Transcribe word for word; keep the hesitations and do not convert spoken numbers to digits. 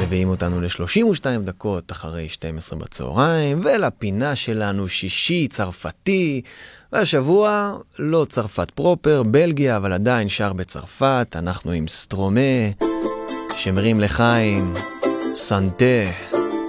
מביאים אותנו ל-שלושים ושתיים דקות אחרי שתים עשרה בצהריים, ולפינה שלנו שישי צרפתי, והשבוע לא צרפת פרופר, בלגיה, אבל עדיין שר בצרפת. אנחנו עם סטרומה, שמרים לחיים, סנטה.